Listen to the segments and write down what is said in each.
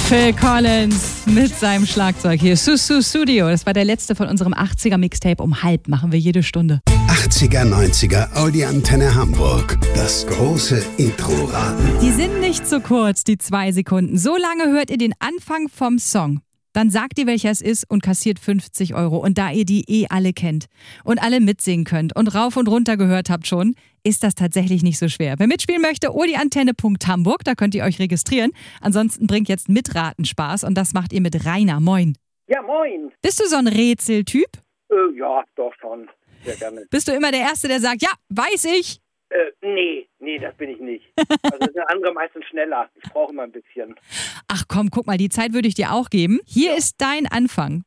Phil Collins mit seinem Schlagzeug hier. Susu Studio. Das war der letzte von unserem 80er-Mixtape. Um halb machen wir jede Stunde. 80er, 90er, Audi-Antenne Hamburg. Das große Intro-Raten. Die sind nicht so kurz, die 2 Sekunden. So lange hört ihr den Anfang vom Song. Dann sagt ihr, welcher es ist und kassiert 50 €. Und da ihr die alle kennt und alle mitsingen könnt und rauf und runter gehört habt schon, ist das tatsächlich nicht so schwer. Wer mitspielen möchte, odiantenne.hamburg, da könnt ihr euch registrieren. Ansonsten bringt jetzt Mitraten Spaß und das macht ihr mit Rainer. Moin. Ja, moin. Bist du so ein Rätseltyp? Ja, doch schon. Sehr gerne. Bist du immer der Erste, der sagt, ja, weiß ich? Nee, das bin ich nicht. Also sind andere meistens schneller. Ich brauche immer ein bisschen. Ach komm, guck mal, die Zeit würde ich dir auch geben. Hier ist dein Anfang.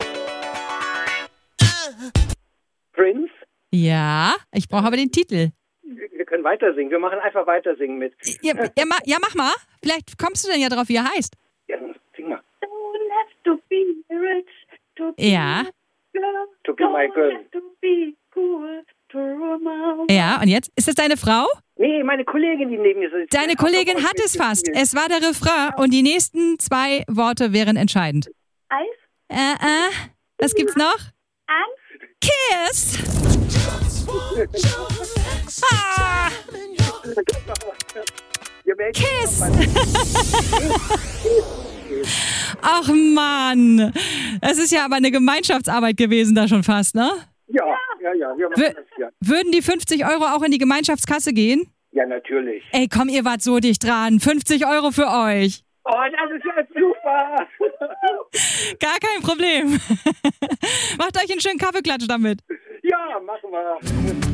Prince? Ja, ich brauche aber den Titel. Wir können weitersingen. Wir machen einfach weitersingen mit. Ja, mach mal. Vielleicht kommst du denn ja drauf, wie er heißt. Ja, sing mal. Don't have to be rich to be Ja. girl. To be my girl. Don't have to be cool to romance. Ja, und jetzt? Ist das deine Frau? Nee, meine Kollegin, die neben mir sitzt. Deine Kollegin hat es fast. Es war der Refrain und die nächsten 2 Worte wären entscheidend. Eis, Was gibt's noch? Angst, Kiss! Ah, Kiss! Ach Mann, es ist ja aber eine Gemeinschaftsarbeit gewesen da schon fast, ne? Ja, wir machen das ja. Würden die 50 € auch in die Gemeinschaftskasse gehen? Ja, natürlich. Ey, komm, ihr wart so dicht dran. 50 € für euch. Oh, das ist ja super. Gar kein Problem. Macht euch einen schönen Kaffeeklatsch damit. Ja, machen wir.